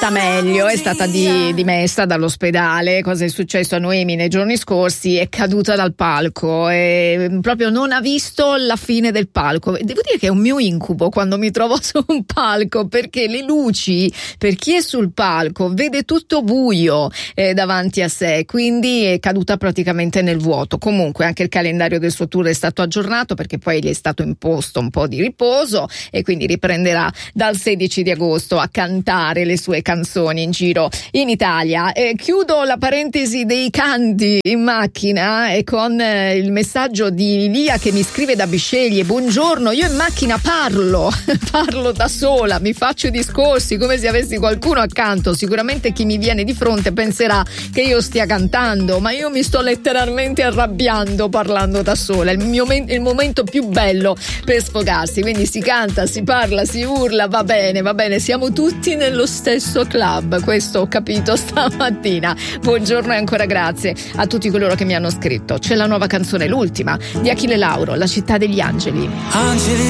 sta meglio, è stata dimessa dall'ospedale. Cosa è successo a Noemi nei giorni scorsi? È caduta dal palco e proprio non ha visto la fine del palco. Devo dire che è un mio incubo quando mi trovo su un palco, perché le luci, per chi è sul palco, vede tutto buio davanti a sé, quindi è caduta praticamente nel vuoto. Comunque anche il calendario del suo tour è stato aggiornato, perché poi gli è stato imposto un po' di riposo e quindi riprenderà dal 16 di agosto a cantare le sue canzoni in giro in Italia. Chiudo la parentesi dei canti in macchina e con il messaggio di Lia che mi scrive da Bisceglie: buongiorno, io in macchina parlo da sola, mi faccio i discorsi come se avessi qualcuno accanto. Sicuramente chi mi viene di fronte penserà che io stia cantando, ma io mi sto letteralmente arrabbiando parlando da sola. Il momento più bello per sfogarsi, quindi si canta, si parla, si urla, va bene, siamo tutti nello stesso club, questo ho capito stamattina. Buongiorno e ancora grazie a tutti coloro che mi hanno scritto. C'è la nuova canzone, l'ultima, di Achille Lauro, La città degli angeli. Angeli